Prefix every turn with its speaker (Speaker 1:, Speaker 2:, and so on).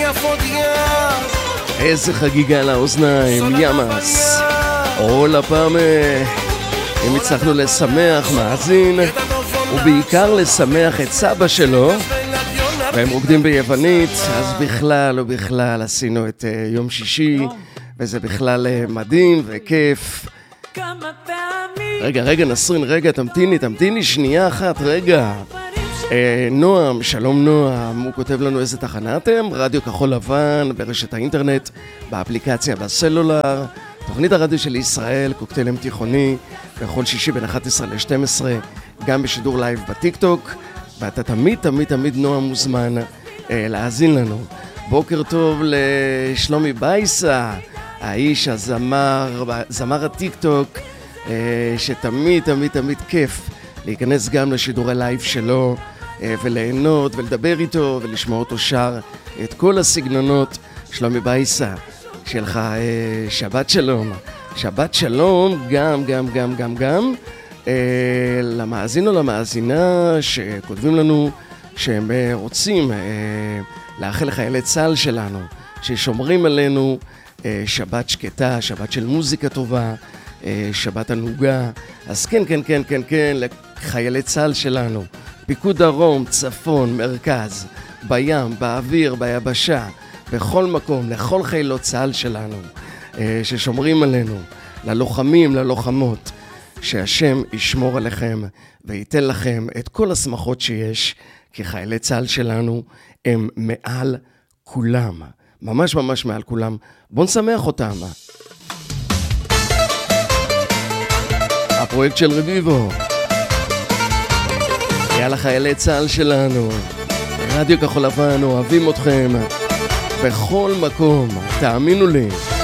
Speaker 1: איזה חגיגה לאוזניים, ימאס. עוד הפעם אם הצלחנו לשמח מאזין ובעיקר לשמח את סבא שלו והם רוקדים ביוונית, אז בכלל עשינו את יום שישי וזה בכלל מדהים וכיף. רגע נסרין, תמתיני שנייה אחת, רגע. נועם, שלום נועם, הוא כותב לנו איזה תחנה אתם? רדיו כחול לבן, ברשת האינטרנט, באפליקציה, בסלולר, תוכנית הרדיו של ישראל, קוקטייל תיכוני, בכל שישי בין 11 ל-12, גם בשידור לייב בטיקטוק, ואתה תמיד נועם מוזמן להאזין לנו. בוקר טוב לשלומי בייסה, האיש זמר הטיקטוק, שתמיד כיף להיכנס גם לשידורי לייב שלו וליהנות ולדבר איתו ולשמוע אותו שר את כל הסגנונות. שלומי בייסה, שלך שבת שלום גם למאזין או למאזינה שכותבים לנו שהם רוצים לאחל לחיילי צה"ל שלנו ששומרים עלינו שבת שקטה, שבת של מוזיקה טובה, שבת הנוגה. אז כן, לחיילי צה"ל שלנו, פיקוד דרום, צפון, מרכז, בים, באוויר, ביבשה, בכל מקום, לכל חיילות צה"ל שלנו ששומרים עלינו, ללוחמים, ללוחמות, שהשם ישמור עליכם וייתן לכם את כל השמחות שיש, כי חיילי צה"ל שלנו הם מעל כולם, ממש מעל כולם. בואו נשמח אותם. הפרויקט של רביבו, יאללה חיילי צה"ל שלנו, רדיו כחול לבן, אוהבים אתכם בכל מקום, תאמינו לי.